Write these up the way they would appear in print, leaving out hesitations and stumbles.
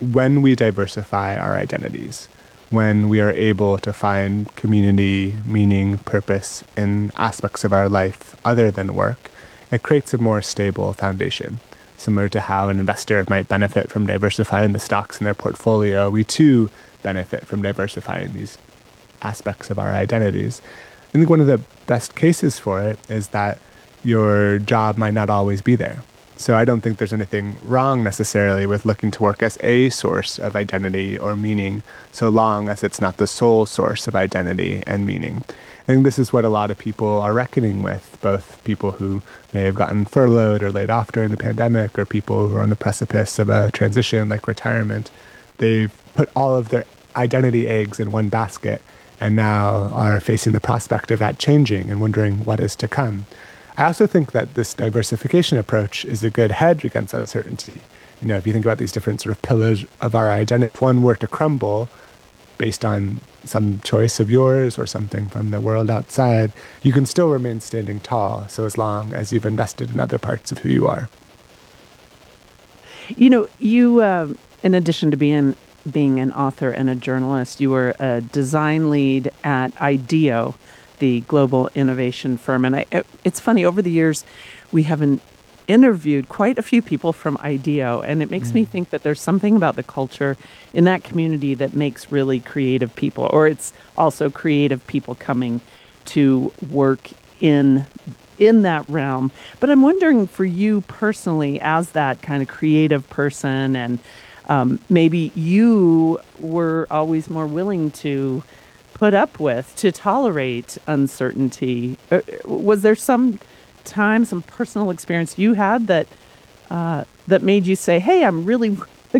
when we diversify our identities, when we are able to find community, meaning, purpose in aspects of our life other than work, it creates a more stable foundation. Similar to how an investor might benefit from diversifying the stocks in their portfolio, we too benefit from diversifying these aspects of our identities. I think one of the best cases for it is that your job might not always be there. So I don't think there's anything wrong necessarily with looking to work as a source of identity or meaning, so long as it's not the sole source of identity and meaning. I think this is what a lot of people are reckoning with, both people who may have gotten furloughed or laid off during the pandemic, or people who are on the precipice of a transition like retirement. They've put all of their identity eggs in one basket and now are facing the prospect of that changing and wondering what is to come. I also think that this diversification approach is a good hedge against uncertainty. If you think about these different sort of pillars of our identity, if one were to crumble based on some choice of yours or something from the world outside, you can still remain standing tall, so as long as you've invested in other parts of who you are. You, in addition to being an author and a journalist, you were a design lead at IDEO, the global innovation firm. And it's funny, over the years, we haven't interviewed quite a few people from IDEO, and it makes me think that there's something about the culture in that community that makes really creative people, or it's also creative people coming to work in that realm. But I'm wondering, for you personally, as that kind of creative person, and maybe you were always more willing to put up with, to tolerate uncertainty. Was there some personal experience you had that made you say, "Hey, I'm really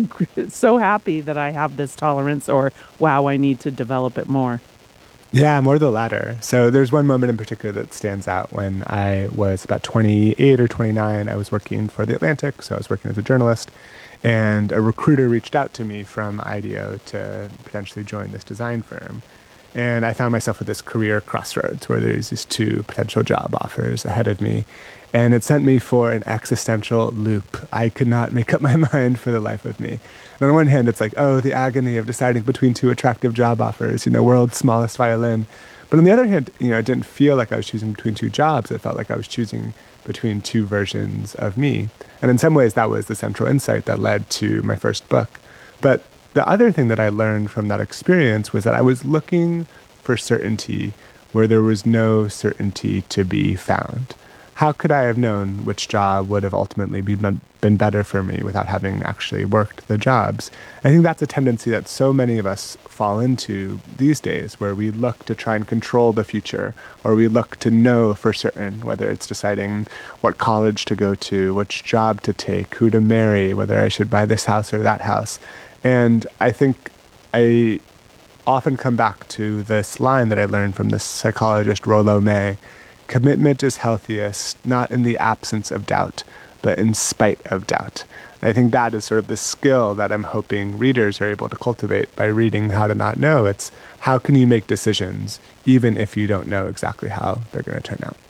so happy that I have this tolerance," or "Wow, I need to develop it more"? Yeah, more the latter. So there's one moment in particular that stands out when I was about 28 or 29. I was working for The Atlantic, so I was working as a journalist, and a recruiter reached out to me from IDEO to potentially join this design firm. And I found myself at this career crossroads where there's these two potential job offers ahead of me. And it sent me for an existential loop. I could not make up my mind for the life of me. And on one hand, it's like, oh, the agony of deciding between two attractive job offers, world's smallest violin. But on the other hand, it didn't feel like I was choosing between two jobs. It felt like I was choosing between two versions of me. And in some ways, that was the central insight that led to my first book. But the other thing that I learned from that experience was that I was looking for certainty where there was no certainty to be found. How could I have known which job would have ultimately been better for me without having actually worked the jobs? I think that's a tendency that so many of us fall into these days, where we look to try and control the future, or we look to know for certain, whether it's deciding what college to go to, which job to take, who to marry, whether I should buy this house or that house. And I think I often come back to this line that I learned from this psychologist, Rollo May: commitment is healthiest not in the absence of doubt, but in spite of doubt. And I think that is sort of the skill that I'm hoping readers are able to cultivate by reading How to Not Know. It's how can you make decisions even if you don't know exactly how they're going to turn out.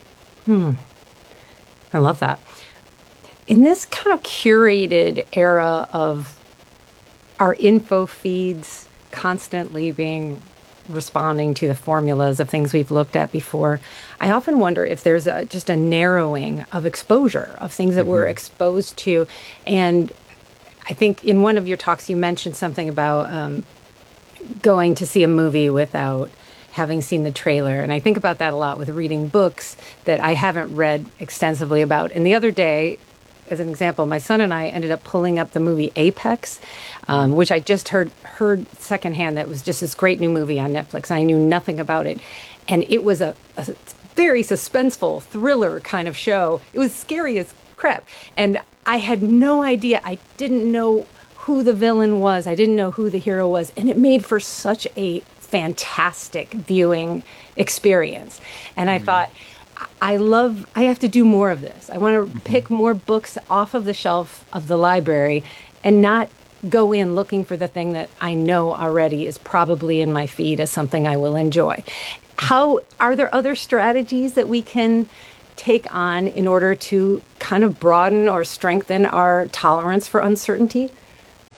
I love that. In this kind of curated era of our info feeds constantly responding to the formulas of things we've looked at before, I often wonder if there's just a narrowing of exposure of things that we're exposed to. And I think in one of your talks, you mentioned something about going to see a movie without having seen the trailer. And I think about that a lot with reading books that I haven't read extensively about. And the other day, as an example, my son and I ended up pulling up the movie Apex, which I just heard secondhand that was just this great new movie on Netflix. I knew nothing about it. And it was a very suspenseful thriller kind of show. It was scary as crap. And I had no idea. I didn't know who the villain was. I didn't know who the hero was. And it made for such a fantastic viewing experience. And I thought, I have to do more of this. I want to pick more books off of the shelf of the library and not go in looking for the thing that I know already is probably in my feed as something I will enjoy. Are there other strategies that we can take on in order to kind of broaden or strengthen our tolerance for uncertainty?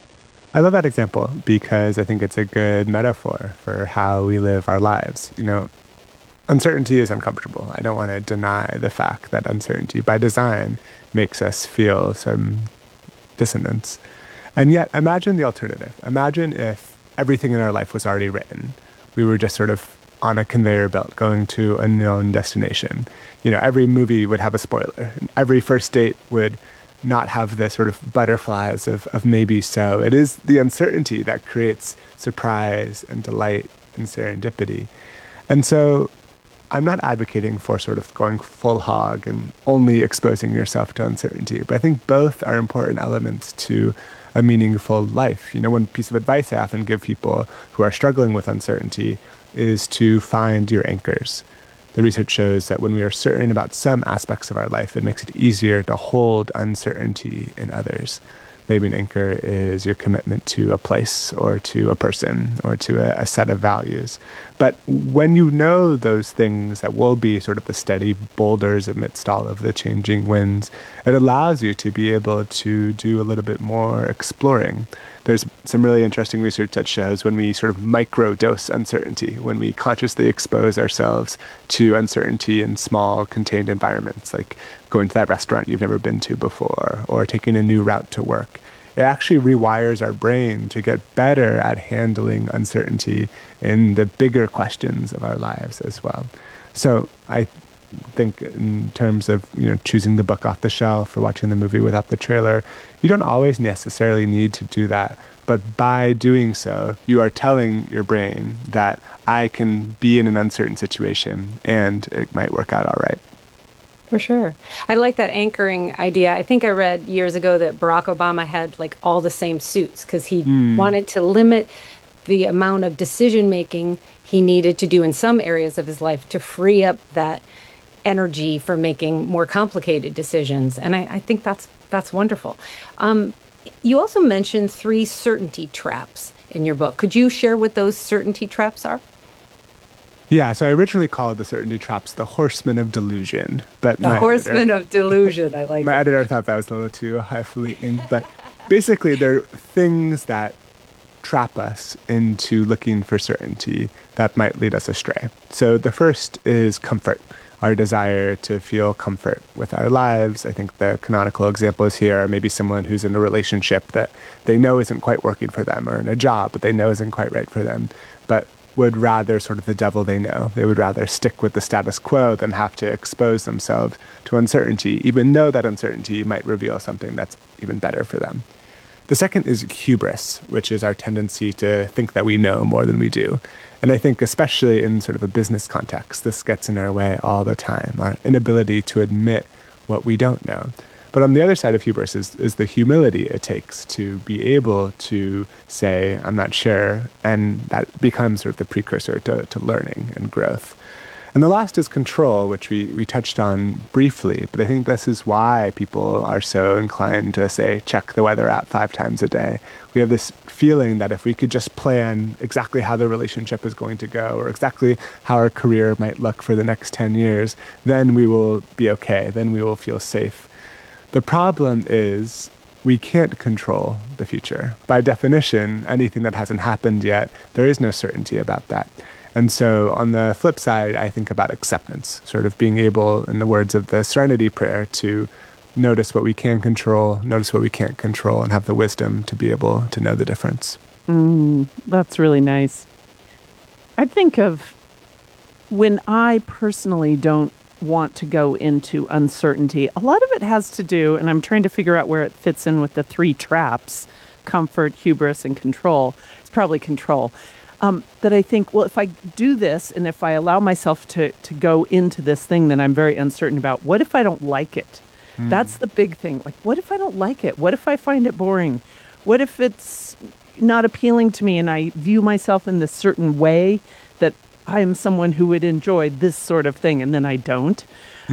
I love that example because I think it's a good metaphor for how we live our lives. Uncertainty is uncomfortable. I don't want to deny the fact that uncertainty by design makes us feel some dissonance. And yet, imagine the alternative. Imagine if everything in our life was already written. We were just sort of on a conveyor belt going to a known destination. Every movie would have a spoiler. Every first date would not have the sort of butterflies of maybe so. It is the uncertainty that creates surprise and delight and serendipity. And so I'm not advocating for sort of going full hog and only exposing yourself to uncertainty, but I think both are important elements to a meaningful life. One piece of advice I often give people who are struggling with uncertainty is to find your anchors. The research shows that when we are certain about some aspects of our life, it makes it easier to hold uncertainty in others. Maybe an anchor is your commitment to a place or to a person or to a set of values. But when you know those things that will be sort of the steady boulders amidst all of the changing winds, it allows you to be able to do a little bit more exploring. There's some really interesting research that shows when we sort of micro-dose uncertainty, when we consciously expose ourselves to uncertainty in small, contained environments, like going to that restaurant you've never been to before, or taking a new route to work, it actually rewires our brain to get better at handling uncertainty in the bigger questions of our lives as well. So I think in terms of choosing the book off the shelf or watching the movie without the trailer, you don't always necessarily need to do that. But by doing so, you are telling your brain that I can be in an uncertain situation and it might work out all right. For sure. I like that anchoring idea. I think I read years ago that Barack Obama had like all the same suits because he wanted to limit the amount of decision making he needed to do in some areas of his life to free up that energy for making more complicated decisions. And I think that's wonderful. You also mentioned 3 certainty traps in your book. Could you share what those certainty traps are? Yeah, so I originally called the certainty traps the horsemen of delusion, but The horsemen of delusion. I like my it. editor thought that was a little too highfalutin. But basically, they're things that trap us into looking for certainty that might lead us astray. So the first is comfort, our desire to feel comfort with our lives. I think the canonical examples here are maybe someone who's in a relationship that they know isn't quite working for them, or in a job that they know isn't quite right for them, but would rather sort of the devil they know. They would rather stick with the status quo than have to expose themselves to uncertainty, even though that uncertainty might reveal something that's even better for them. The second is hubris, which is our tendency to think that we know more than we do. And I think especially in sort of a business context, this gets in our way all the time, our inability to admit what we don't know. But on the other side of hubris is the humility it takes to be able to say, I'm not sure, and that becomes sort of the precursor to learning and growth. And the last is control, which we touched on briefly, but I think this is why people are so inclined to say, check the weather app 5 times a day. We have this feeling that if we could just plan exactly how the relationship is going to go, or exactly how our career might look for the next 10 years, then we will be okay, then we will feel safe. The problem is we can't control the future. By definition, anything that hasn't happened yet, there is no certainty about that. And so on the flip side, I think about acceptance, sort of being able, in the words of the Serenity Prayer, to notice what we can control, notice what we can't control, and have the wisdom to be able to know the difference. That's really nice. I think of when I personally don't want to go into uncertainty, a lot of it has to do, and I'm trying to figure out where it fits in with the 3 traps, comfort, hubris, and control. It's probably control. That I think, well, if I do this and if I allow myself to go into this thing that I'm very uncertain about, what if I don't like it? That's the big thing. Like, what if I don't like it? What if I find it boring? What if it's not appealing to me and I view myself in this certain way that I am someone who would enjoy this sort of thing and then I don't?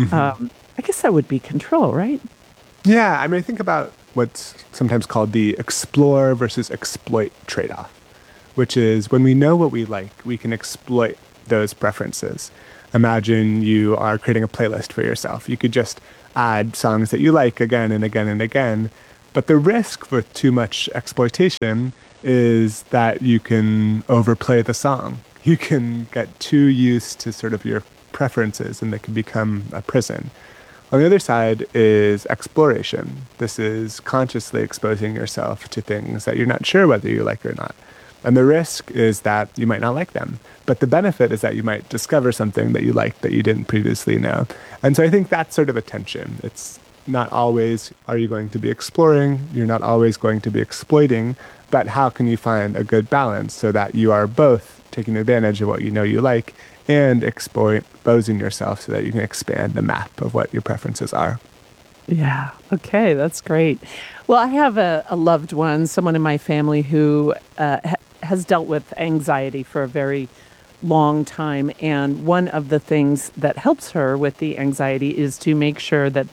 I guess that would be control, right? Yeah, I mean, I think about what's sometimes called the explore versus exploit trade-off, which is when we know what we like, we can exploit those preferences. Imagine you are creating a playlist for yourself. You could just add songs that you like again and again and again. But the risk with too much exploitation is that you can overplay the song. You can get too used to sort of your preferences and they can become a prison. On the other side is exploration. This is consciously exposing yourself to things that you're not sure whether you like or not. And the risk is that you might not like them. But the benefit is that you might discover something that you like that you didn't previously know. And so I think that's sort of a tension. It's not always are you going to be exploring, you're not always going to be exploiting, but how can you find a good balance so that you are both taking advantage of what you know you like and exposing yourself so that you can expand the map of what your preferences are. Yeah. Okay. That's great. Well, I have a loved one, someone in my family who has dealt with anxiety for a very long time. And one of the things that helps her with the anxiety is to make sure that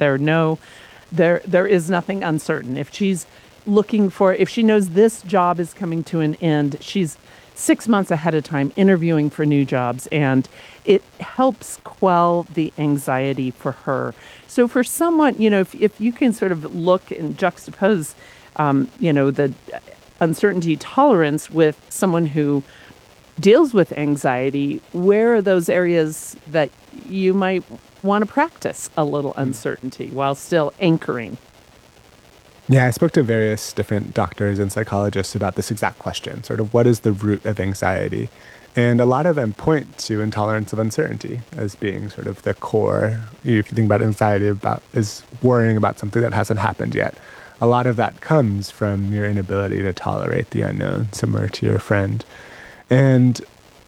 there is nothing uncertain. If she's if she knows this job is coming to an end, she's 6 months ahead of time interviewing for new jobs, and it helps quell the anxiety for her. So for someone, if you can sort of look and juxtapose, the uncertainty tolerance with someone who deals with anxiety, where are those areas that you might want to practice a little uncertainty while still anchoring? Yeah, I spoke to various different doctors and psychologists about this exact question, sort of what is the root of anxiety? And a lot of them point to intolerance of uncertainty as being sort of the core. If you think about anxiety is worrying about something that hasn't happened yet. A lot of that comes from your inability to tolerate the unknown, similar to your friend. And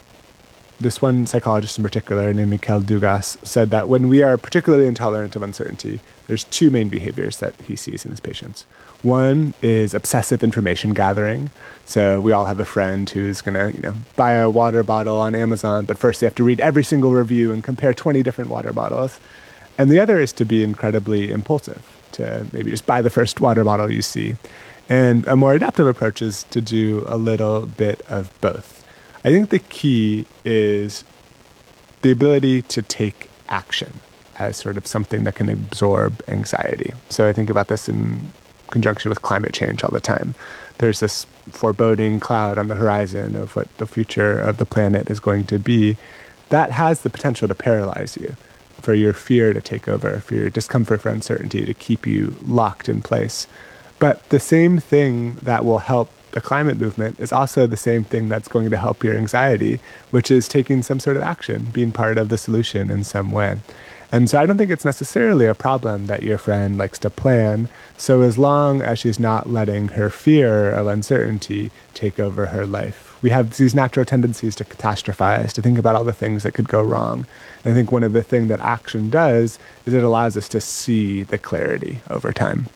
this one psychologist in particular, named Mikel Dugas, said that when we are particularly intolerant of uncertainty, there's two main behaviors that he sees in his patients. One is obsessive information gathering. So we all have a friend who's going to, buy a water bottle on Amazon, but first they have to read every single review and compare 20 different water bottles. And the other is to be incredibly impulsive, to maybe just buy the first water bottle you see. And a more adaptive approach is to do a little bit of both. I think the key is the ability to take action as sort of something that can absorb anxiety. So I think about this in conjunction with climate change all the time. There's this foreboding cloud on the horizon of what the future of the planet is going to be. That has the potential to paralyze you, for your fear to take over, for your discomfort, for uncertainty to keep you locked in place. But the same thing that will help the climate movement is also the same thing that's going to help your anxiety, which is taking some sort of action, being part of the solution in some way. And so I don't think it's necessarily a problem that your friend likes to plan, so as long as she's not letting her fear of uncertainty take over her life. We have these natural tendencies to catastrophize, to think about all the things that could go wrong. And I think one of the things that action does is it allows us to see the clarity over time.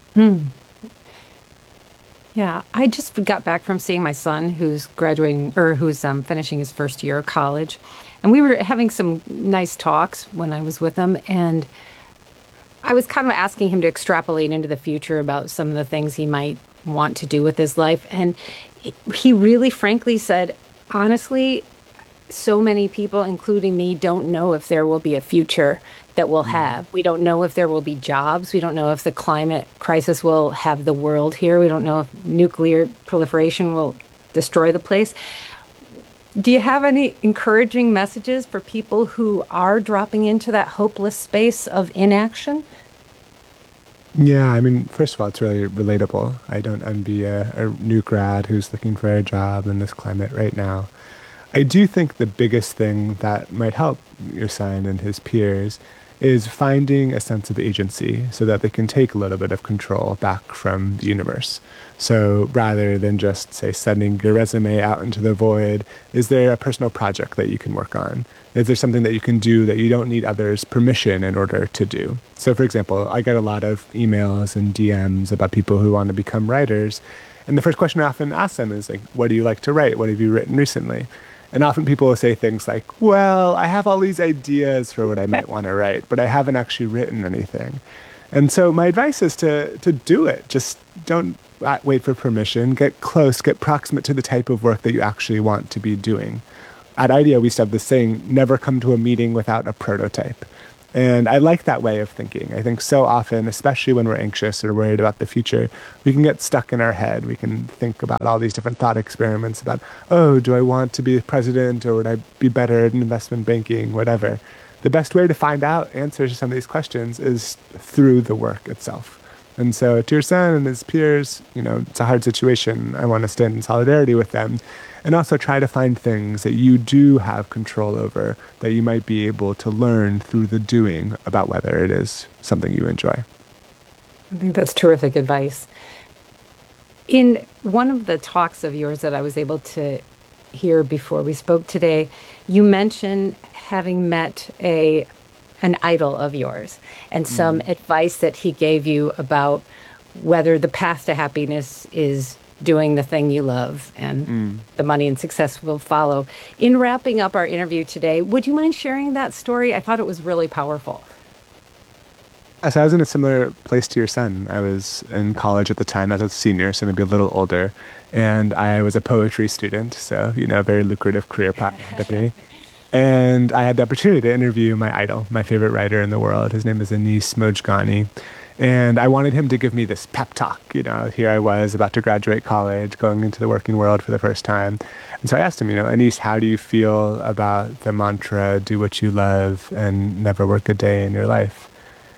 Yeah, I just got back from seeing my son who's graduating or who's finishing his first year of college. And we were having some nice talks when I was with him. And I was kind of asking him to extrapolate into the future about some of the things he might want to do with his life. And he really frankly said, honestly, so many people, including me, don't know if there will be a future that we'll have. We don't know if there will be jobs. We don't know if the climate crisis will have the world here. We don't know if nuclear proliferation will destroy the place. Do you have any encouraging messages for people who are dropping into that hopeless space of inaction? Yeah, I mean, first of all, it's really relatable. I don't envy a new grad who's looking for a job in this climate right now. I do think the biggest thing that might help your son and his peers is finding a sense of agency so that they can take a little bit of control back from the universe. So rather than just, say, sending your resume out into the void, is there a personal project that you can work on? Is there something that you can do that you don't need others' permission in order to do? So, for example, I get a lot of emails and DMs about people who want to become writers. And the first question I often ask them is, like, what do you like to write? What have you written recently? And often people will say things like, well, I have all these ideas for what I might want to write, but I haven't actually written anything. And so my advice is to do it. Just don't wait for permission. Get close, get proximate to the type of work that you actually want to be doing. At IDEO, we used to have this saying, never come to a meeting without a prototype. And I like that way of thinking. I think so often, especially when we're anxious or worried about the future, we can get stuck in our head. We can think about all these different thought experiments about, oh, do I want to be president, or would I be better at investment banking, whatever. The best way to find out answers to some of these questions is through the work itself. And so to your son and his peers, it's a hard situation. I want to stand in solidarity with them, and also try to find things that you do have control over that you might be able to learn through the doing about whether it is something you enjoy. I think that's terrific advice. In one of the talks of yours that I was able to hear before we spoke today, you mentioned having met an idol of yours and some advice that he gave you about whether the path to happiness is doing the thing you love and the money and success will follow. In wrapping up our interview today, would you mind sharing that story? I thought it was really powerful. So I was in a similar place to your son. I was in college at the time. I was a senior, so maybe a little older. And I was a poetry student, so, a very lucrative career path to me. And I had the opportunity to interview my idol, my favorite writer in the world. His name is Anis Mojgani. And I wanted him to give me this pep talk. Here I was about to graduate college, going into the working world for the first time. And so I asked him, Anis, how do you feel about the mantra, do what you love and never work a day in your life?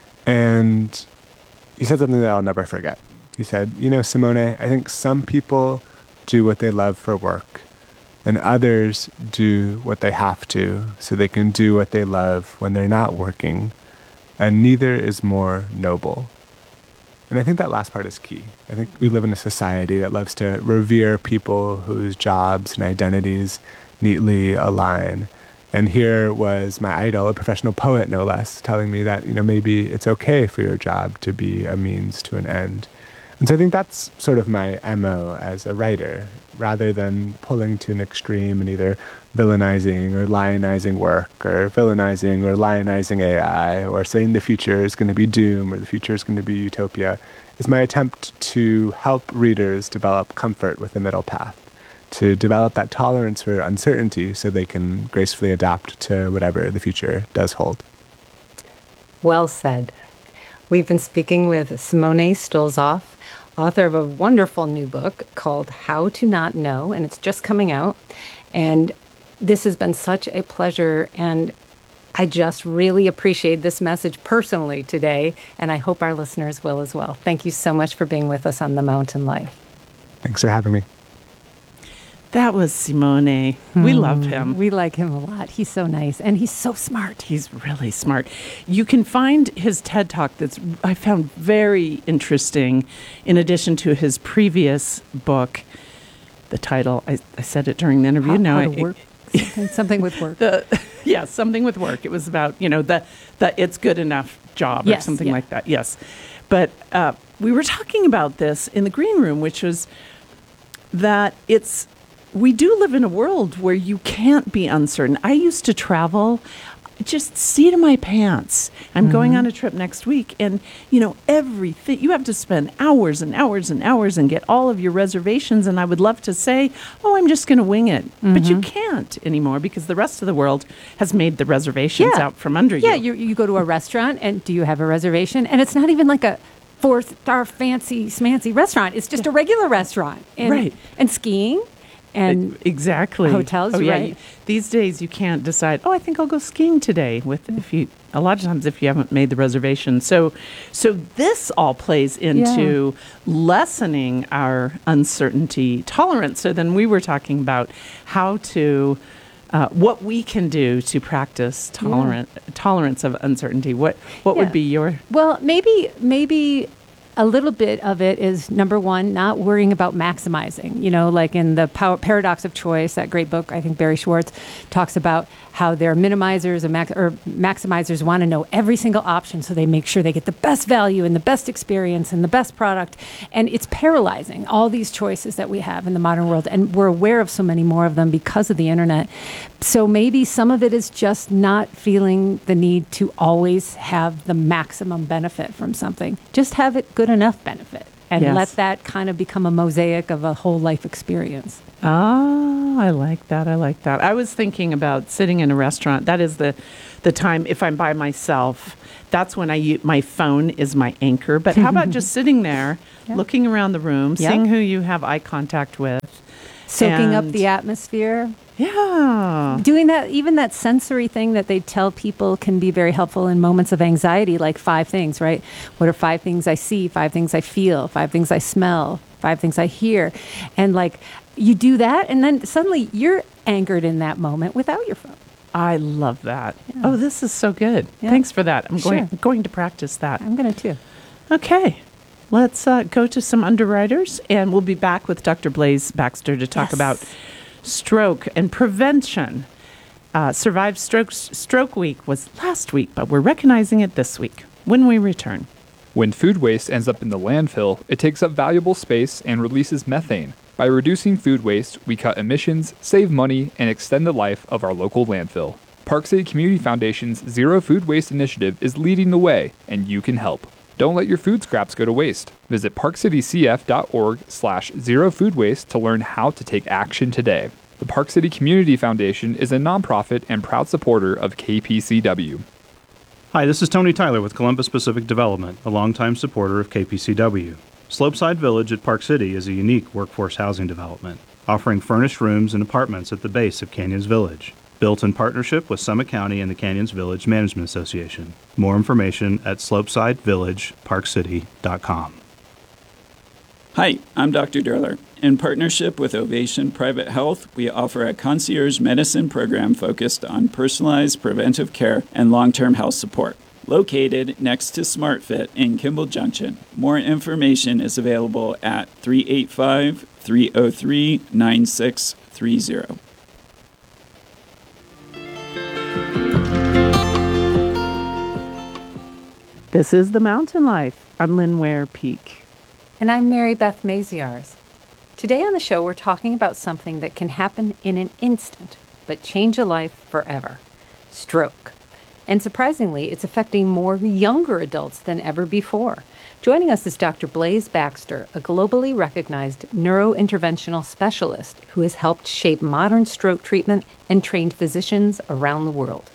And he said something that I'll never forget. He said, Simone, I think some people do what they love for work, and others do what they have to so they can do what they love when they're not working, and neither is more noble. And I think that last part is key. I think we live in a society that loves to revere people whose jobs and identities neatly align. And here was my idol, a professional poet, no less, telling me that, maybe it's okay for your job to be a means to an end. And so I think that's sort of my MO as a writer, rather than pulling to an extreme and either villainizing or lionizing work, or villainizing or lionizing AI, or saying the future is going to be doom or the future is going to be utopia, is my attempt to help readers develop comfort with the middle path, to develop that tolerance for uncertainty so they can gracefully adapt to whatever the future does hold. Well said. We've been speaking with Simone Stolzoff, author of a wonderful new book called How to Not Know, and it's just coming out. And this has been such a pleasure, and I just really appreciate this message personally today, and I hope our listeners will as well. Thank you so much for being with us on The Mountain Life. Thanks for having me. That was Simone. We love him. We like him a lot. He's so nice, and he's so smart. He's really smart. You can find his TED Talk I found very interesting, in addition to his previous book. The title, I said it during the interview. How to work. Something with work. Something with work. It was about, the it's good enough job or something like that. Yes. But we were talking about this in the green room, which was that we do live in a world where you can't be uncertain. I used to travel just seat of my pants. I'm going on a trip next week, and everything, you have to spend hours and hours and hours and get all of your reservations, and I would love to say, oh, I'm just going to wing it. But you can't anymore because the rest of the world has made the reservations out from under you. Yeah, you go to a restaurant, and do you have a reservation? And it's not even like a 4-star fancy smancy restaurant. It's just a regular restaurant. Right. And skiing. And exactly hotels, right? These days you can't decide, I think I'll go skiing today a lot of times if you haven't made the reservation. So this all plays into lessening our uncertainty tolerance. So then we were talking about how to what we can do to practice tolerance of uncertainty. What would be your... Well, maybe a little bit of it is, number one, not worrying about maximizing. Like in the Paradox of Choice, that great book, I think Barry Schwartz talks about how they're minimizers or maximizers want to know every single option so they make sure they get the best value and the best experience and the best product. And it's paralyzing, all these choices that we have in the modern world. And we're aware of so many more of them because of the internet. So maybe some of it is just not feeling the need to always have the maximum benefit from something. Just have it good enough benefit. And let that kind of become a mosaic of a whole life experience. I like that. I like that. I was thinking about sitting in a restaurant. That is the time if I'm by myself. That's when my phone is my anchor. But how about just sitting there, looking around the room, seeing who you have eye contact with, Soaking up and- the atmosphere. Yeah. Doing that, even that sensory thing that they tell people can be very helpful in moments of anxiety, like 5 things, right? What are 5 things I see, 5 things I feel, 5 things I smell, 5 things I hear? And like you do that, and then suddenly you're anchored in that moment without your phone. I love that. Oh, this is so good. Yeah. Thanks for that. I'm Sure. going to practice that. I'm going to too. Okay. Let's go to some underwriters, and we'll be back with Dr. Blaise Baxter to talk Yes. about stroke and prevention. Survived Stroke Week was last week, but we're recognizing it this week when we return. When food waste ends up in the landfill, it takes up valuable space and releases methane. By reducing food waste, we cut emissions, save money, and extend the life of our local landfill. Park City Community Foundation's Zero Food Waste Initiative is leading the way, and you can help. Don't let your food scraps go to waste. Visit parkcitycf.org/zerofoodwaste to learn how to take action today. The Park City Community Foundation is a nonprofit and proud supporter of KPCW. Hi, this is Tony Tyler with Columbus Pacific Development, a longtime supporter of KPCW. Slopeside Village at Park City is a unique workforce housing development, offering furnished rooms and apartments at the base of Canyons Village. Built in partnership with Summit County and the Canyons Village Management Association. More information at slopesidevillageparkcity.com. Hi, I'm Dr. Derler. In partnership with Ovation Private Health, we offer a concierge medicine program focused on personalized preventive care and long-term health support. Located next to SmartFit in Kimball Junction. More information is available at 385-303-9630. This is The Mountain Life. I'm Lynn Ware Peak. And I'm Mary Beth Maziarz. Today on the show, we're talking about something that can happen in an instant, but change a life forever. Stroke. And surprisingly, it's affecting more younger adults than ever before. Joining us is Dr. Blaise Baxter, a globally recognized neurointerventional specialist who has helped shape modern stroke treatment and trained physicians around the world.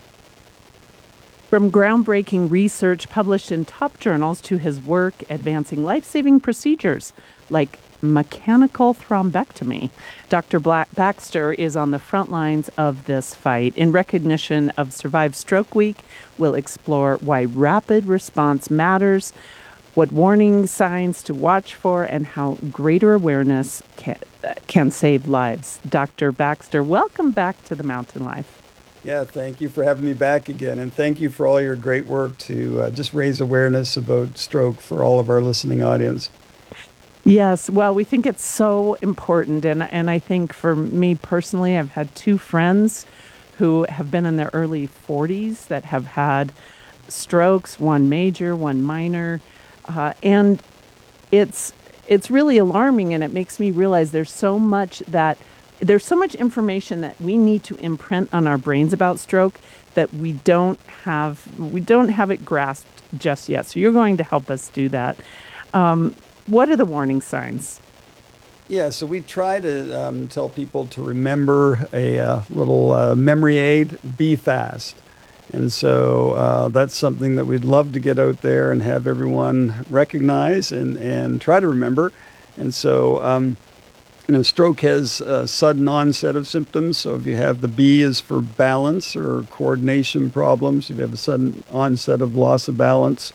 From groundbreaking research published in top journals to his work advancing life-saving procedures like mechanical thrombectomy, Dr. Baxter is on the front lines of this fight. In recognition of Survive Stroke Week, we'll explore why rapid response matters, what warning signs to watch for, and how greater awareness can save lives. Dr. Baxter, welcome back to The Mountain Life. Yeah, thank you for having me back again. And thank you for all your great work to just raise awareness about stroke for all of our listening audience. Yes, well, we think it's so important. And I think for me personally, I've had 2 friends who have been in their early 40s that have had strokes, one major, one minor. And it's really alarming, and it makes me realize there's so much information that we need to imprint on our brains about stroke that we don't have it grasped just yet. So you're going to help us do that. What are the warning signs? Yeah, so we try to tell people to remember a little memory aid, be fast. And so that's something that we'd love to get out there and have everyone recognize and try to remember. And so, stroke has a sudden onset of symptoms. So if you have the B is for balance or coordination problems, if you have a sudden onset of loss of balance.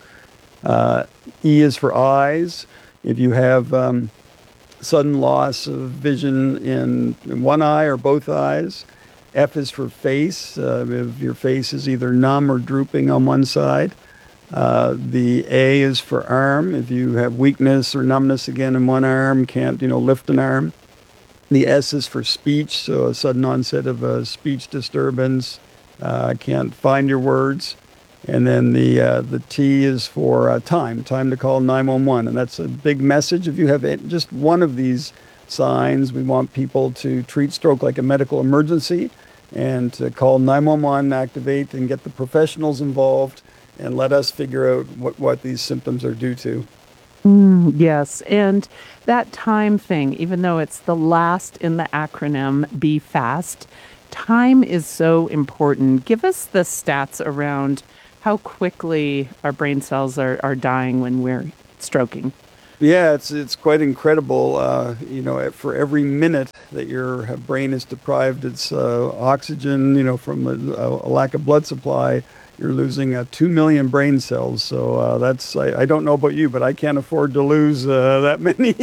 E is for eyes. If you have sudden loss of vision in one eye or both eyes. F is for face. If your face is either numb or drooping on one side. The A is for arm. If you have weakness or numbness again in one arm, can't lift an arm. The S is for speech, so a sudden onset of a speech disturbance, can't find your words. And then the T is for time to call 911. And that's a big message. If you have just one of these signs, we want people to treat stroke like a medical emergency and to call 911, activate, and get the professionals involved and let us figure out what these symptoms are due to. Yes, and that time thing, even though it's the last in the acronym Be Fast, time is so important. Give us the stats around how quickly our brain cells are dying when we're stroking. Yeah, it's quite incredible. For every minute that your brain is deprived its oxygen, from a lack of blood supply, you're losing 2 million brain cells. So I don't know about you, but I can't afford to lose that many.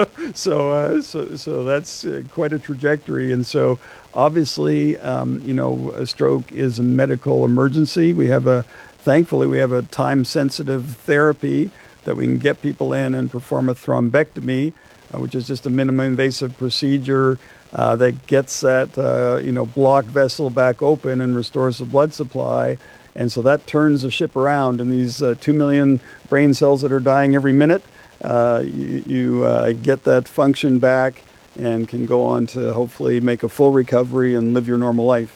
So that's quite a trajectory. And so obviously, a stroke is a medical emergency. Thankfully, we have a time-sensitive therapy that we can get people in and perform a thrombectomy, which is just a minimally invasive procedure that gets that blocked vessel back open and restores the blood supply. And so that turns the ship around. And these 2 million brain cells that are dying every minute, you get that function back and can go on to hopefully make a full recovery and live your normal life.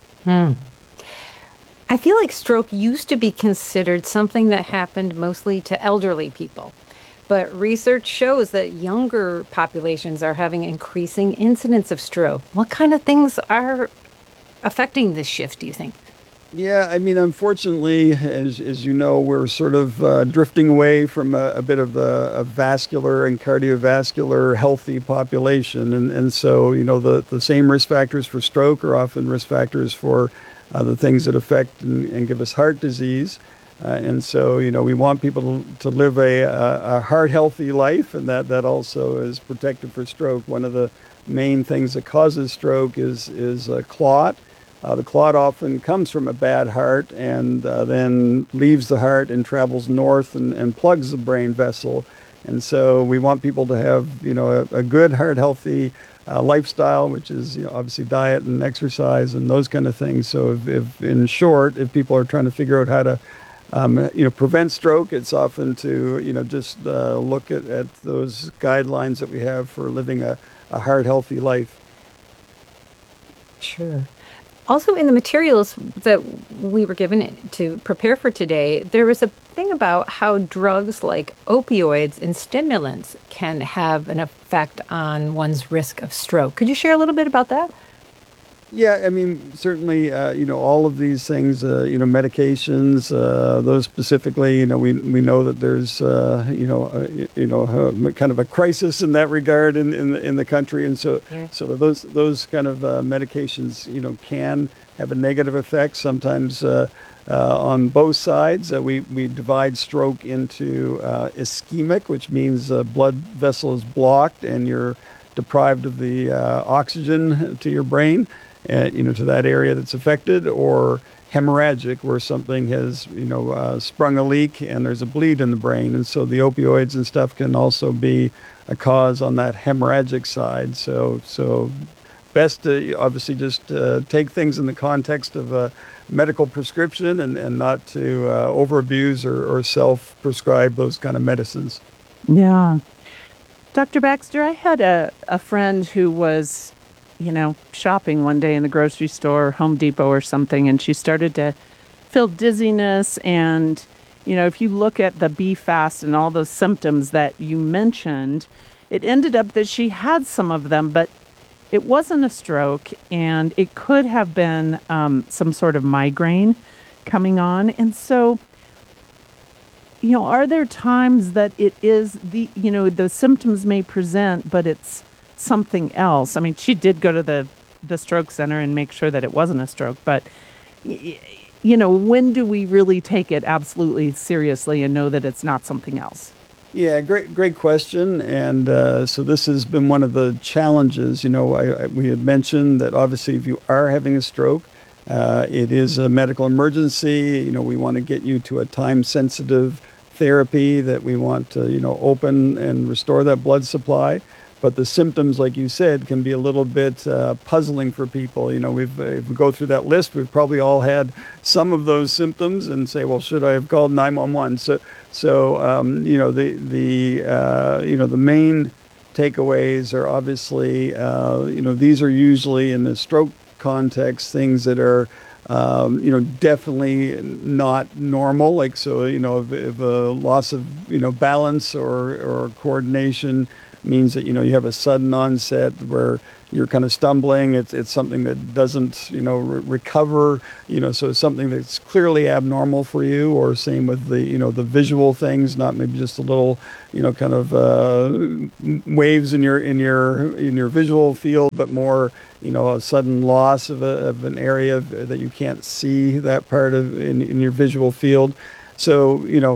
I feel like stroke used to be considered something that happened mostly to elderly people. But research shows that younger populations are having increasing incidence of stroke. What kind of things are affecting this shift, do you think? Yeah, I mean, unfortunately, as you know, we're sort of drifting away from a bit of a vascular and cardiovascular healthy population. And so, the same risk factors for stroke are often risk factors for the things that affect and give us heart disease. And so, we want people to live a heart healthy life, and that also is protective for stroke. One of the main things that causes stroke is a clot. The clot often comes from a bad heart and then leaves the heart and travels north and plugs the brain vessel. And so we want people to have, a good heart healthy lifestyle, which is obviously diet and exercise and those kind of things. So if in short, if people are trying to figure out how to prevent stroke, it's often to just look at those guidelines that we have for living a heart healthy life. Sure. Also, in the materials that we were given to prepare for today, there was a thing about how drugs like opioids and stimulants can have an effect on one's risk of stroke. Could you share a little bit about that? Yeah, I mean, certainly, all of these things, medications, those specifically, we know that there's, kind of a crisis in that regard in the country, and so those kind of medications, can have a negative effect sometimes on both sides. We divide stroke into ischemic, which means blood vessel is blocked and you're deprived of the oxygen to your brain. To that area that's affected, or hemorrhagic, where something has, sprung a leak and there's a bleed in the brain. And so the opioids and stuff can also be a cause on that hemorrhagic side. So best to obviously just take things in the context of a medical prescription and not to overabuse or self-prescribe those kind of medicines. Yeah. Dr. Baxter, I had a friend who was shopping one day in the grocery store, Home Depot or something, and she started to feel dizziness. And, if you look at the Be Fast and all those symptoms that you mentioned, it ended up that she had some of them, but it wasn't a stroke, and it could have been some sort of migraine coming on. And so, are there times that it is the symptoms may present, but it's something else? I mean, she did go to the stroke center and make sure that it wasn't a stroke, but when do we really take it absolutely seriously and know that it's not something else? Yeah, great question. And so this has been one of the challenges. We had mentioned that obviously if you are having a stroke, it is a medical emergency. We want to get you to a time-sensitive therapy that we want to, open and restore that blood supply. But the symptoms, like you said, can be a little bit puzzling for people. If we go through that list, we've probably all had some of those symptoms and say, well, should I have called 911? So the main takeaways are obviously, these are usually in the stroke context, things that are definitely not normal. Like, so, if a loss of, balance or coordination means that, you have a sudden onset where you're kind of stumbling, it's something that doesn't, recover, so it's something that's clearly abnormal for you. Or same with the visual things, not maybe just a little, kind of waves in your visual field, but more, a sudden loss of an area that you can't see that part of in your visual field. So,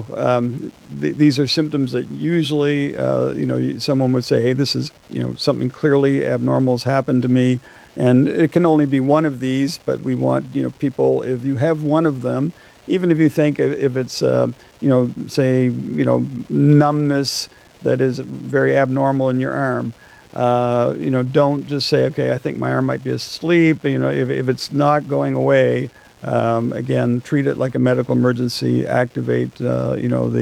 these are symptoms that usually, someone would say, hey, this is, something clearly abnormal has happened to me. And it can only be one of these, but we want, people, if you have one of them, even if you think if it's, say, numbness that is very abnormal in your arm, don't just say, okay, I think my arm might be asleep. If it's not going away, again, treat it like a medical emergency, activate, the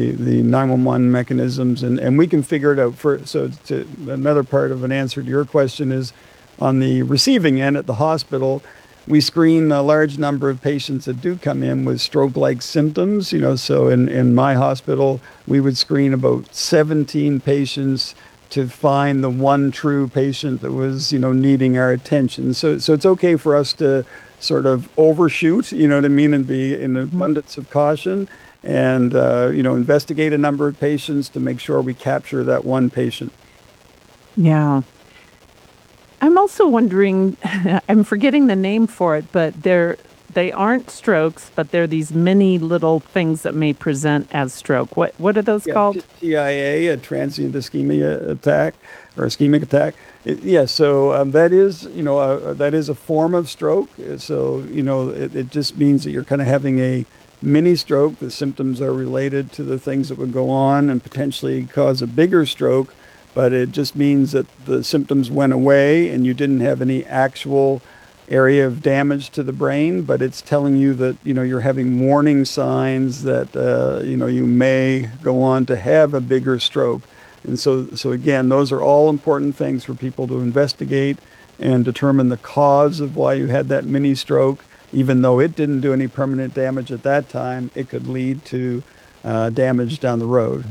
911 mechanisms, and we can figure it out. Another part of an answer to your question is on the receiving end at the hospital, we screen a large number of patients that do come in with stroke-like symptoms. So in my hospital, we would screen about 17 patients to find the one true patient that was, needing our attention. So it's okay for us to sort of overshoot, and be in abundance of caution and, investigate a number of patients to make sure we capture that one patient. Yeah. I'm also wondering, I'm forgetting the name for it, but they aren't strokes, but they're these mini little things that may present as stroke. What are those called? TIA, a transient ischemia attack or ischemic attack. So that is a form of stroke. So, it just means that you're kind of having a mini stroke. The symptoms are related to the things that would go on and potentially cause a bigger stroke, but it just means that the symptoms went away and you didn't have any actual area of damage to the brain, but it's telling you that, you're having warning signs that, you may go on to have a bigger stroke. And so again, those are all important things for people to investigate and determine the cause of why you had that mini stroke. Even though it didn't do any permanent damage at that time, it could lead to damage down the road.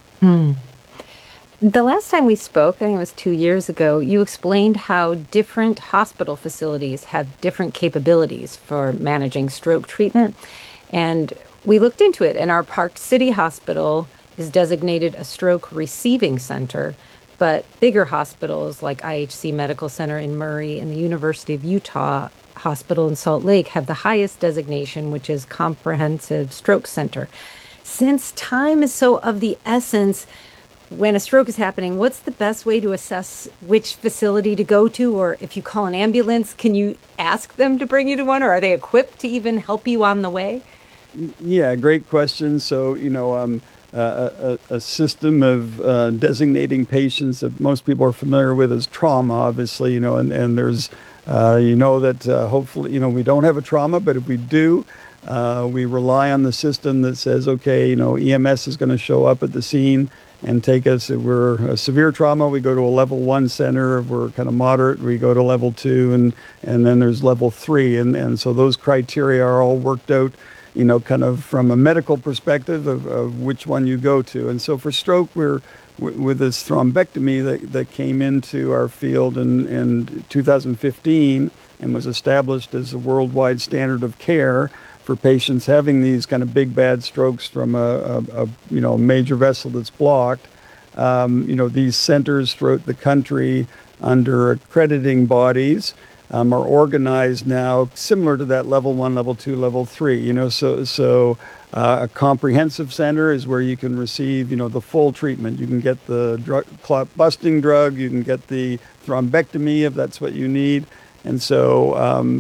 The last time we spoke, I think it was 2 years ago, you explained how different hospital facilities have different capabilities for managing stroke treatment. And we looked into it, and our Park City Hospital is designated a stroke receiving center, but bigger hospitals like IHC Medical Center in Murray and the University of Utah Hospital in Salt Lake have the highest designation, which is Comprehensive Stroke Center. Since time is so of the essence, when a stroke is happening, what's the best way to assess which facility to go to? Or if you call an ambulance, can you ask them to bring you to one? Or are they equipped to even help you on the way? Yeah, great question. So, a system of designating patients that most people are familiar with as trauma, obviously, and there's, that hopefully, we don't have a trauma, but if we do, we rely on the system that says, okay, EMS is going to show up at the scene and take us. If we're a severe trauma, we go to a level 1 center. If we're kind of moderate, we go to level 2, and then there's level 3. And so those criteria are all worked out, kind of from a medical perspective of which one you go to. And so for stroke, we're with this thrombectomy that came into our field in 2015 and was established as a worldwide standard of care for patients having these kind of big bad strokes from a major vessel that's blocked. These centers throughout the country under accrediting bodies are organized now similar to that level 1, level 2, level 3. So a comprehensive center is where you can receive the full treatment. You can get the clot busting drug, you can get the thrombectomy if that's what you need. And so,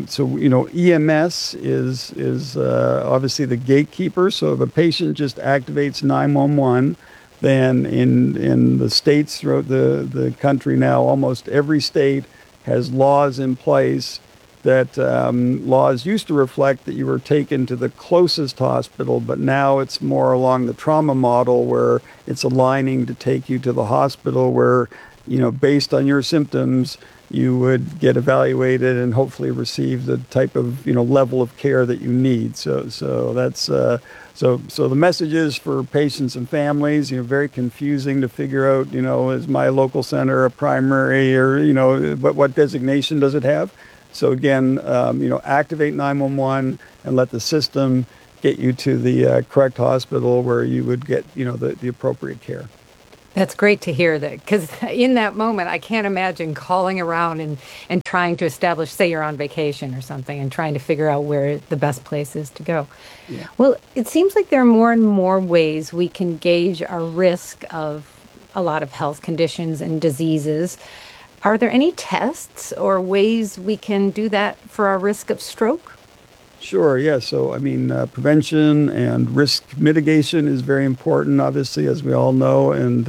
EMS is obviously the gatekeeper. So if a patient just activates 911, then in the states throughout the country now, almost every state has laws in place that laws used to reflect that you were taken to the closest hospital, but now it's more along the trauma model where it's aligning to take you to the hospital where, based on your symptoms, you would get evaluated and hopefully receive the type of level of care that you need. So that's so the message is for patients and families. Very confusing to figure out. Is my local center a primary, or what designation does it have? So again, activate 911 and let the system get you to the correct hospital where you would get the appropriate care. That's great to hear that, because in that moment, I can't imagine calling around and trying to establish, say you're on vacation or something, and trying to figure out where the best place is to go. Yeah. Well, it seems like there are more and more ways we can gauge our risk of a lot of health conditions and diseases. Are there any tests or ways we can do that for our risk of stroke? Sure, yeah. So, prevention and risk mitigation is very important, obviously, as we all know. And,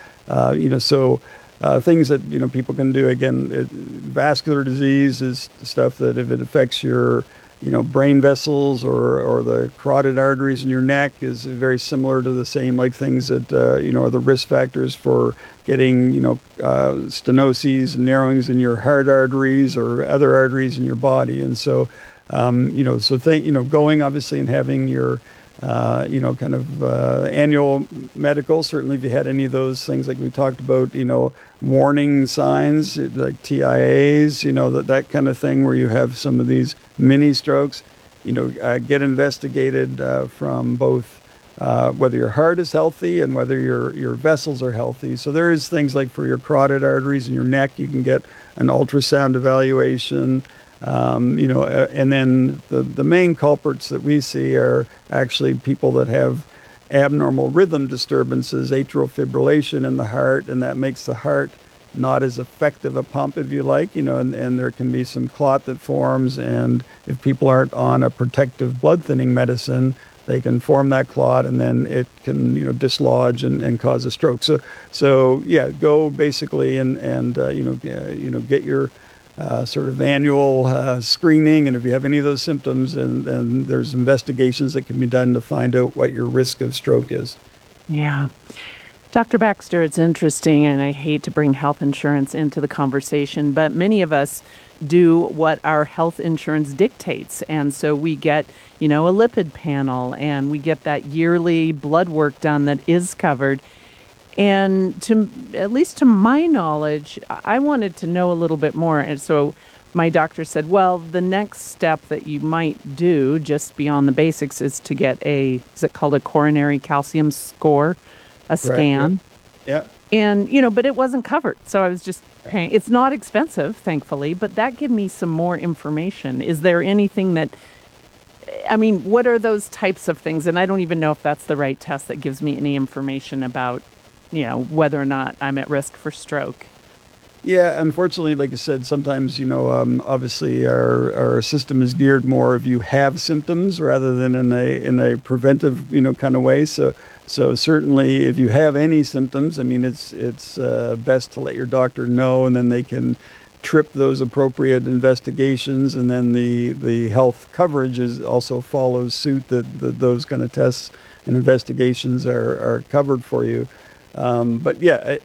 things that, people can do, again, vascular disease is stuff that if it affects your, brain vessels or the carotid arteries in your neck is very similar to the same, like things that, are the risk factors for getting, stenoses and narrowings in your heart arteries or other arteries in your body. And so, going obviously and having your, annual medical, certainly if you had any of those things like we talked about, warning signs like TIAs, that kind of thing where you have some of these mini strokes, get investigated from both whether your heart is healthy and whether your vessels are healthy. So there is things like for your carotid arteries in your neck, you can get an ultrasound evaluation. And then the main culprits that we see are actually people that have abnormal rhythm disturbances, atrial fibrillation in the heart, and that makes the heart not as effective a pump, if you like, and there can be some clot that forms, and if people aren't on a protective blood thinning medicine, they can form that clot, and then it can, dislodge and cause a stroke. So yeah, go basically and get your sort of annual screening, and if you have any of those symptoms, and there's investigations that can be done to find out what your risk of stroke is. Yeah. Dr. Baxter, it's interesting, and I hate to bring health insurance into the conversation, but many of us do what our health insurance dictates. And so we get, a lipid panel, and we get that yearly blood work done that is covered. And at least to my knowledge, I wanted to know a little bit more. And so my doctor said, well, the next step that you might do just beyond the basics is to get is it called a coronary calcium score, a scan? Yeah. And, but it wasn't covered. So I was just paying. It's not expensive, thankfully, but that gave me some more information. Is there anything what are those types of things? And I don't even know if that's the right test that gives me any information about whether or not I'm at risk for stroke. Yeah, unfortunately, like I said, sometimes, obviously our system is geared more if you have symptoms rather than in a preventive, kind of way. So certainly if you have any symptoms, it's best to let your doctor know, and then they can trip those appropriate investigations, and then the health coverage also follows suit that those kind of tests and investigations are covered for you. But yeah,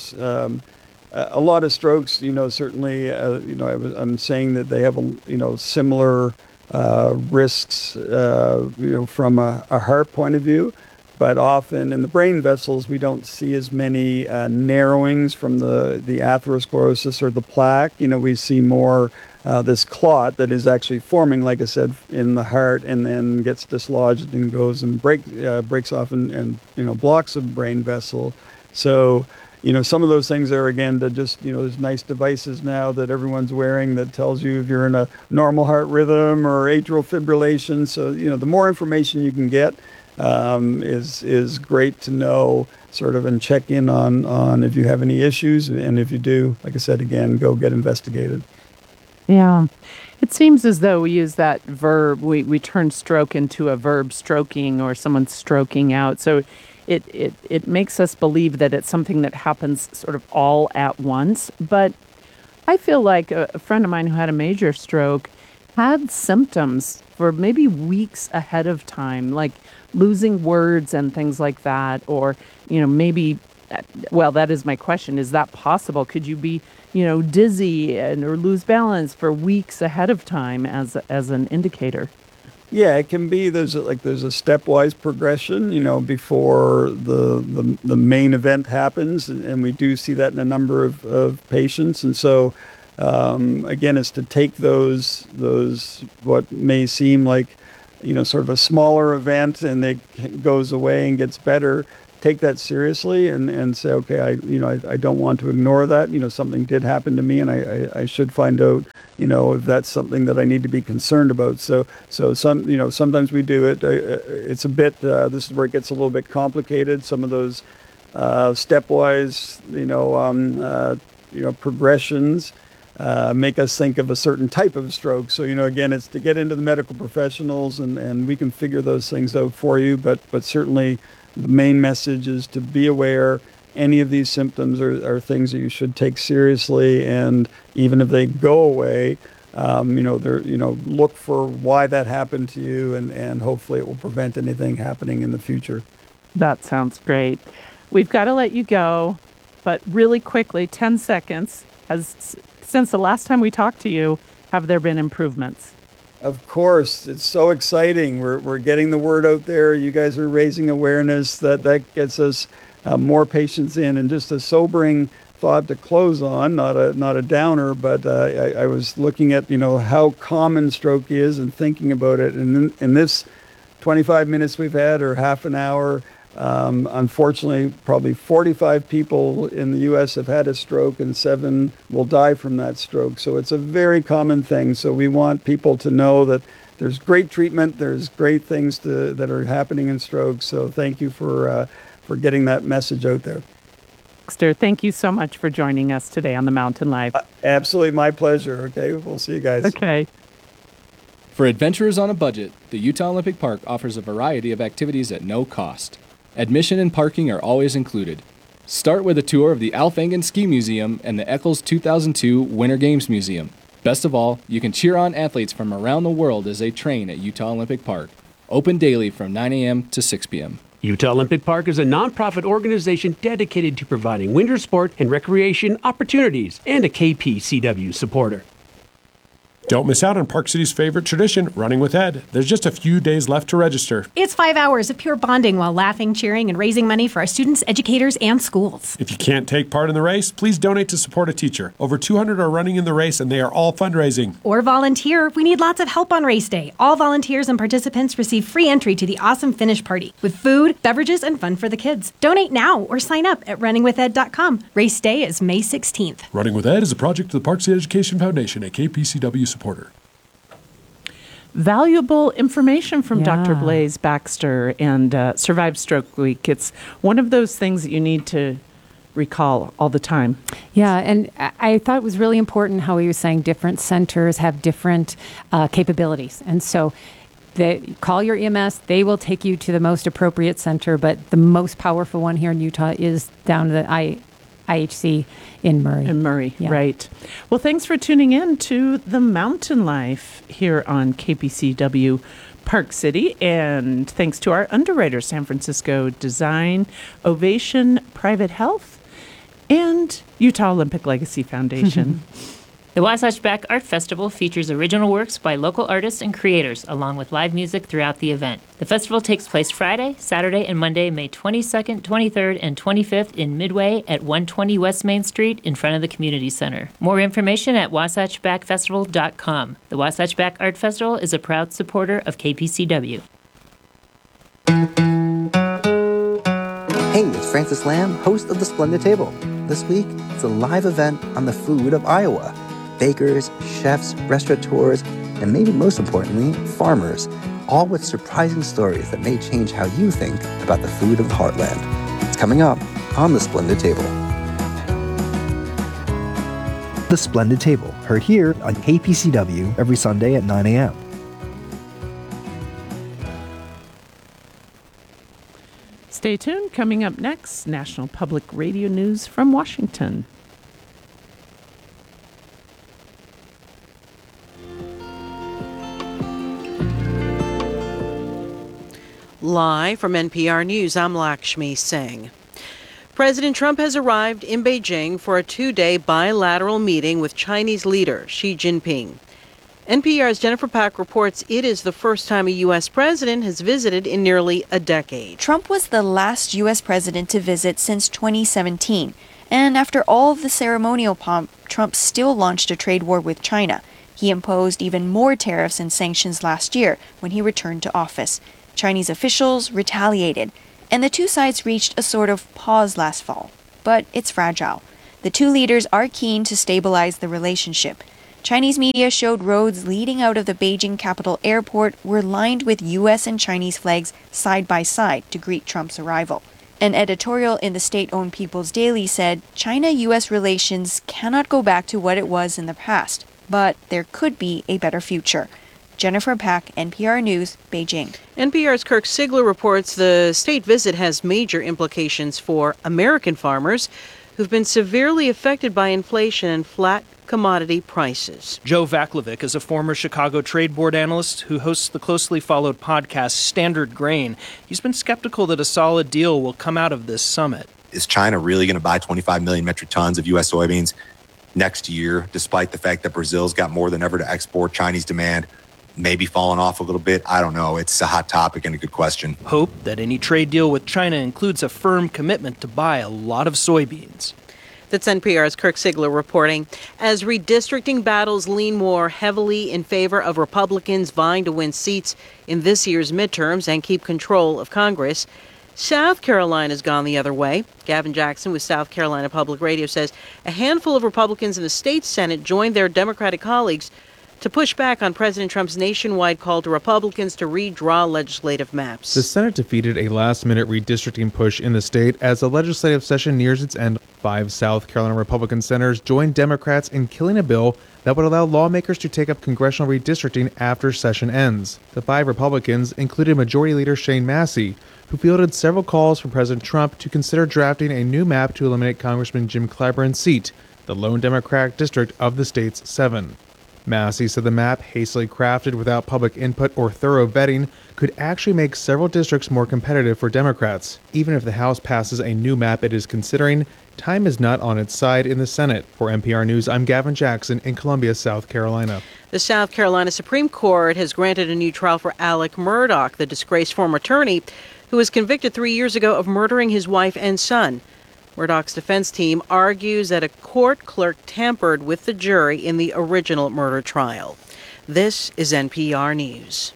a lot of strokes, certainly, I'm saying that they have, similar risks, from a heart point of view. But often in the brain vessels, we don't see as many narrowings from the atherosclerosis or the plaque. We see more this clot that is actually forming, like I said, in the heart, and then gets dislodged and goes and breaks off and blocks a brain vessel. So, some of those things are, again, to just, there's nice devices now that everyone's wearing that tells you if you're in a normal heart rhythm or atrial fibrillation. So, the more information you can get is great to know, sort of, and check in on if you have any issues. And if you do, like I said, again, go get investigated. Yeah. It seems as though we use that verb, we turn stroke into a verb, stroking, or someone stroking out. So it makes us believe that it's something that happens sort of all at once. But I feel like a friend of mine who had a major stroke had symptoms for maybe weeks ahead of time, like losing words and things like that, or, maybe well, that is my question. Is that possible? Could you be, dizzy or lose balance for weeks ahead of time as an indicator? Yeah, it can be. There's a stepwise progression, before the main event happens, and we do see that in a number of patients. And so, again, it's to take those what may seem like, sort of a smaller event, and it goes away and gets better. Take that seriously and say, okay, I don't want to ignore that. Something did happen to me, and I should find out, if that's something that I need to be concerned about. So sometimes we do it. It's a bit. This is where it gets a little bit complicated. Some of those stepwise, progressions make us think of a certain type of stroke. So again, it's to get into the medical professionals, and we can figure those things out for you. But certainly, the main message is to be aware. Any of these symptoms are things that you should take seriously, and even if they go away, look for why that happened to you, and hopefully it will prevent anything happening in the future. That sounds great. We've got to let you go, but really quickly, 10 seconds. Since the last time we talked to you, have there been improvements? Of course, it's so exciting. We're getting the word out there. You guys are raising awareness. That gets us more patients in, and just a sobering thought to close on. Not a downer, but I was looking at how common stroke is and thinking about it. And in this 25 minutes we've had, or half an hour, unfortunately, probably 45 people in the U.S. have had a stroke, and 7 will die from that stroke. So it's a very common thing. So we want people to know that there's great treatment, there's great things that are happening in stroke. So thank you for getting that message out there. Baxter, thank you so much for joining us today on the Mountain Life. Absolutely, my pleasure. Okay, we'll see you guys. Okay. For adventurers on a budget, the Utah Olympic Park offers a variety of activities at no cost. Admission and parking are always included. Start with a tour of the Alf Engen Ski Museum and the Eccles 2002 Winter Games Museum. Best of all, you can cheer on athletes from around the world as they train at Utah Olympic Park. Open daily from 9 a.m. to 6 p.m. Utah Olympic Park is a nonprofit organization dedicated to providing winter sport and recreation opportunities, and a KPCW supporter. Don't miss out on Park City's favorite tradition, Running with Ed. There's just a few days left to register. It's 5 hours of pure bonding while laughing, cheering, and raising money for our students, educators, and schools. If you can't take part in the race, please donate to support a teacher. Over 200 are running in the race, and they are all fundraising. Or volunteer. We need lots of help on race day. All volunteers and participants receive free entry to the awesome finish party with food, beverages, and fun for the kids. Donate now or sign up at runningwithed.com. Race day is May 16th. Running with Ed is a project of the Park City Education Foundation, a KPCW supporter. Valuable information from Dr. Blaise Baxter and Survive Stroke Week. It's one of those things that you need to recall all the time. Yeah, and I thought it was really important how he was saying different centers have different capabilities. And so call your EMS, they will take you to the most appropriate center, but the most powerful one here in Utah is down to the IHC in Murray. In Murray, right. Well, thanks for tuning in to The Mountain Life here on KPCW Park City. And thanks to our underwriters, San Francisco Design, Ovation Private Health, and Utah Olympic Legacy Foundation. The Wasatch Back Art Festival features original works by local artists and creators, along with live music throughout the event. The festival takes place Friday, Saturday, and Monday, May 22nd, 23rd, and 25th in Midway at 120 West Main Street in front of the Community Center. More information at wasatchbackfestival.com. The Wasatch Back Art Festival is a proud supporter of KPCW. Hey, it's Francis Lamb, host of The Splendid Table. This week, it's a live event on the food of Iowa. Bakers, chefs, restaurateurs, and maybe most importantly, farmers, all with surprising stories that may change how you think about the food of the heartland. It's coming up on The Splendid Table. The Splendid Table, heard here on KPCW every Sunday at 9 a.m. Stay tuned. Coming up next, National Public Radio News from Washington. Live from NPR News, I'm Lakshmi Singh. President Trump has arrived in Beijing for a 2-day bilateral meeting with Chinese leader Xi Jinping. NPR's Jennifer Pack reports it is the first time a U.S. president has visited in nearly a decade. Trump was the last U.S. president to visit since 2017. And after all of the ceremonial pomp, Trump still launched a trade war with China. He imposed even more tariffs and sanctions last year when he returned to office. Chinese officials retaliated, and the two sides reached a sort of pause last fall. But it's fragile. The two leaders are keen to stabilize the relationship. Chinese media showed roads leading out of the Beijing Capital Airport were lined with U.S. and Chinese flags side by side to greet Trump's arrival. An editorial in the state-owned People's Daily said China-U.S. relations cannot go back to what it was in the past, but there could be a better future. Jennifer Pack, NPR News, Beijing. NPR's Kirk Sigler reports the state visit has major implications for American farmers who've been severely affected by inflation and flat commodity prices. Joe Vaclavic is a former Chicago Trade Board analyst who hosts the closely followed podcast Standard Grain. He's been skeptical that a solid deal will come out of this summit. Is China really going to buy 25 million metric tons of U.S. soybeans next year, despite the fact that Brazil's got more than ever to export? Chinese demand maybe falling off a little bit. I don't know. It's a hot topic and a good question. Hope that any trade deal with China includes a firm commitment to buy a lot of soybeans. That's NPR's Kirk Sigler reporting. As redistricting battles lean more heavily in favor of Republicans vying to win seats in this year's midterms and keep control of Congress, South Carolina's gone the other way. Gavin Jackson with South Carolina Public Radio says a handful of Republicans in the state Senate joined their Democratic colleagues to push back on President Trump's nationwide call to Republicans to redraw legislative maps. The Senate defeated a last-minute redistricting push in the state as the legislative session nears its end. 5 South Carolina Republican senators joined Democrats in killing a bill that would allow lawmakers to take up congressional redistricting after session ends. The 5 Republicans included Majority Leader Shane Massey, who fielded several calls from President Trump to consider drafting a new map to eliminate Congressman Jim Clyburn's seat, the lone Democratic district of the state's 7. Massey said the map, hastily crafted without public input or thorough vetting, could actually make several districts more competitive for Democrats. Even if the House passes a new map it is considering, time is not on its side in the Senate. For NPR News, I'm Gavin Jackson in Columbia, South Carolina. The South Carolina Supreme Court has granted a new trial for Alec Murdaugh, the disgraced former attorney who was convicted 3 years ago of murdering his wife and son. Murdaugh's defense team argues that a court clerk tampered with the jury in the original murder trial. This is NPR News.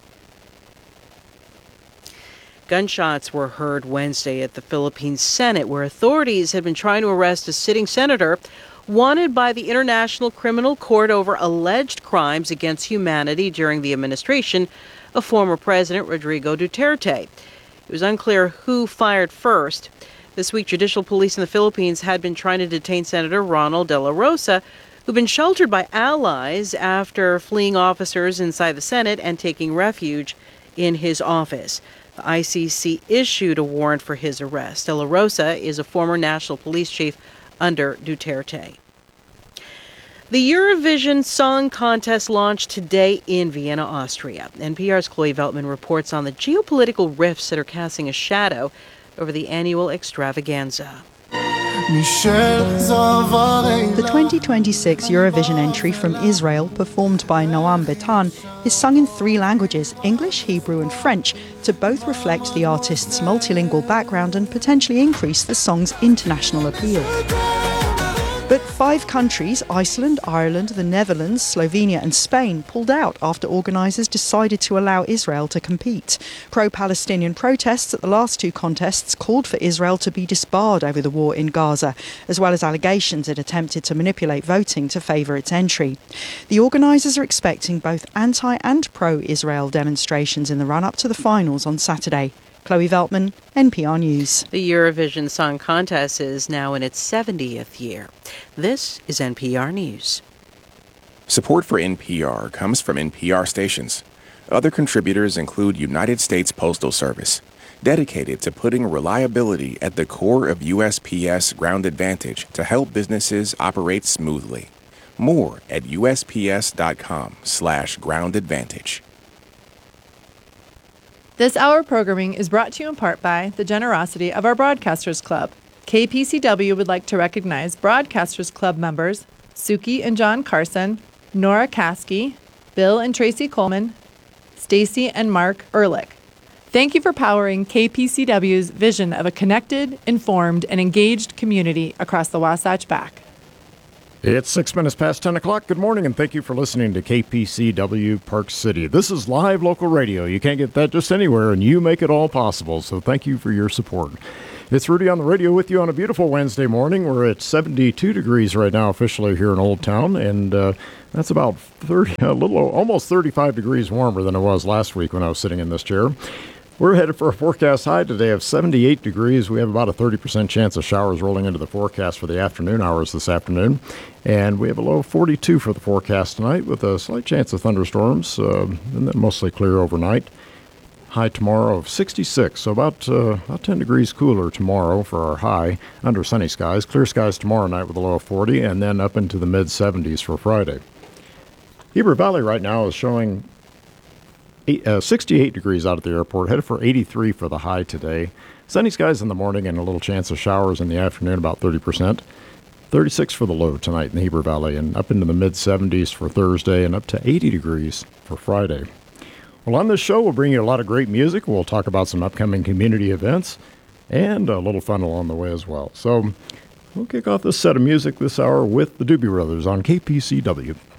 Gunshots were heard Wednesday at the Philippine Senate, where authorities had been trying to arrest a sitting senator wanted by the International Criminal Court over alleged crimes against humanity during the administration of former President Rodrigo Duterte. It was unclear who fired first. This week, judicial police in the Philippines had been trying to detain Senator Ronald De La Rosa, who'd been sheltered by allies after fleeing officers inside the Senate and taking refuge in his office. The ICC issued a warrant for his arrest. De La Rosa is a former national police chief under Duterte. The Eurovision Song Contest launched today in Vienna, Austria. NPR's Chloe Veltman reports on the geopolitical rifts that are casting a shadow over the annual extravaganza. The 2026 Eurovision entry from Israel, performed by Noam Betan, is sung in 3 languages, English, Hebrew and French, to both reflect the artist's multilingual background and potentially increase the song's international appeal. But 5 countries, Iceland, Ireland, the Netherlands, Slovenia and Spain, pulled out after organisers decided to allow Israel to compete. Pro-Palestinian protests at the last 2 contests called for Israel to be disbarred over the war in Gaza, as well as allegations it attempted to manipulate voting to favour its entry. The organisers are expecting both anti- and pro-Israel demonstrations in the run-up to the finals on Saturday. Chloe Veltman, NPR News. The Eurovision Song Contest is now in its 70th year. This is NPR News. Support for NPR comes from NPR stations. Other contributors include United States Postal Service, dedicated to putting reliability at the core of USPS Ground Advantage to help businesses operate smoothly. More at USPS.com/Ground Advantage. This hour programming is brought to you in part by the generosity of our Broadcasters Club. KPCW would like to recognize Broadcasters Club members Suki and John Carson, Nora Caskey, Bill and Tracy Coleman, Stacy and Mark Ehrlich. Thank you for powering KPCW's vision of a connected, informed, and engaged community across the Wasatch Back. It's 6 minutes past 10 o'clock. Good morning, and thank you for listening to KPCW Park City. This is live local radio. You can't get that just anywhere, and you make it all possible, so thank you for your support. It's Rudy on the radio with you on a beautiful Wednesday morning. We're at 72 degrees right now officially here in Old Town, and that's about almost 35 degrees warmer than it was last week when I was sitting in this chair. We're headed for a forecast high today of 78 degrees. We have about a 30% chance of showers rolling into the forecast for the afternoon hours this afternoon. And we have a low of 42 for the forecast tonight with a slight chance of thunderstorms, and then mostly clear overnight. High tomorrow of 66, so about 10 degrees cooler tomorrow for our high under sunny skies. Clear skies tomorrow night with a low of 40, and then up into the mid-70s for Friday. Heber Valley right now is showing 68 degrees out at the airport, headed for 83 for the high today. Sunny skies in the morning and a little chance of showers in the afternoon, about 30%. 36 for the low tonight in the Heber Valley, and up into the mid-70s for Thursday, and up to 80 degrees for Friday. Well, on this show, we'll bring you a lot of great music. We'll talk about some upcoming community events and a little fun along the way as well. So we'll kick off this set of music this hour with the Doobie Brothers on KPCW.